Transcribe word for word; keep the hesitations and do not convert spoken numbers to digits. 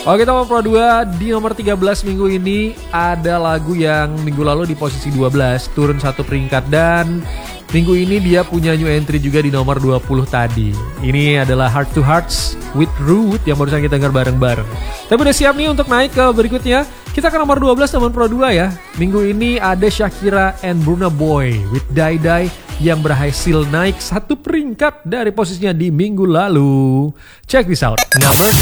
Oke, nomor Pro dua di nomor tiga belas minggu ini ada lagu yang minggu lalu di posisi dua belas, turun satu peringkat, dan minggu ini dia punya new entry juga di nomor dua puluh tadi. Ini adalah Heart to Hearts with Root yang barusan kita dengar bareng-bareng. Tapi udah siap nih untuk naik ke berikutnya. Kita ke nomor dua belas nomor Pro dua ya. Minggu ini ada Shakira and Burna Boy with Die Die yang berhasil naik satu peringkat dari posisinya di minggu lalu. Check this out. Number